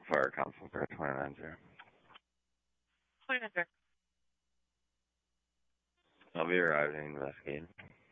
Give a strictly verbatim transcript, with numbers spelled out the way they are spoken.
Fire Council for twenty-nine zero. twenty-nine zero. I'll be arriving and investigating.